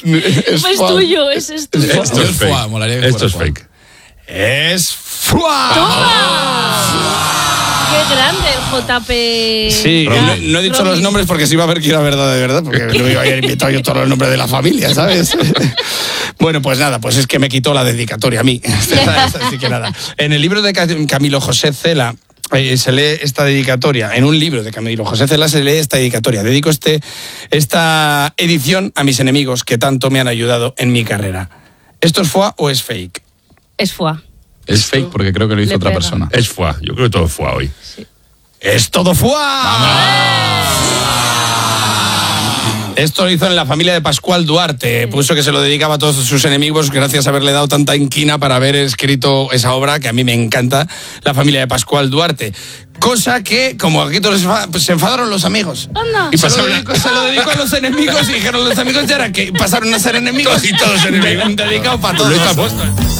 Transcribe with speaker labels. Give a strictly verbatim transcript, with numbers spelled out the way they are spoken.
Speaker 1: Es
Speaker 2: pues tuyo, ese es tuyo.
Speaker 3: Esto es fake.
Speaker 4: Fuá, molaría que
Speaker 3: Esto es
Speaker 4: fuera
Speaker 3: fake.
Speaker 1: Es Fua.
Speaker 2: ¡Qué grande el J P!
Speaker 1: Sí, no, no he dicho
Speaker 2: Romy.
Speaker 1: los nombres porque si iba a ver que era verdad de verdad, porque no iba a haber invitado yo todos los nombres de la familia, ¿sabes? Bueno, pues nada, pues es que me quitó la dedicatoria a mí. Así que nada. En el libro de Camilo José Cela eh, se lee esta dedicatoria. En un libro de Camilo José Cela se lee esta dedicatoria. Dedico este, esta edición a mis enemigos que tanto me han ayudado en mi carrera. ¿Esto es Fua o es fake?
Speaker 2: Es Fua.
Speaker 4: Es fake porque creo que lo hizo
Speaker 2: Le
Speaker 4: otra
Speaker 2: pega.
Speaker 4: persona.
Speaker 3: Es Fua. Yo creo que todo es Fua hoy.
Speaker 1: ¡Es todo Fua! Esto lo hizo en la familia de Pascual Duarte. Puso que se lo dedicaba a todos sus enemigos gracias a haberle dado tanta inquina para haber escrito esa obra que a mí me encanta, la familia de Pascual Duarte. Cosa que, como aquí todos pues, se enfadaron los amigos.
Speaker 2: Anda.
Speaker 1: Y se lo, dedicó, se lo dedicó a los enemigos y dijeron los amigos ya era que pasaron a ser enemigos.
Speaker 3: Todos y todos enemigos.
Speaker 1: Dedicado para
Speaker 3: Lo
Speaker 1: todos.
Speaker 3: hizo aposta.